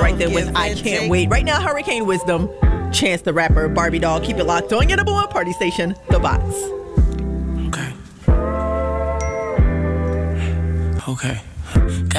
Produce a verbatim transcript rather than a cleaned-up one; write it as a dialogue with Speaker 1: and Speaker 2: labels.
Speaker 1: right there with I Can't Wait. Right now, Hurricane Wisdom, Chance the Rapper, Barbie Doll. Keep it locked on your number one party station, The Box.
Speaker 2: Okay. Okay.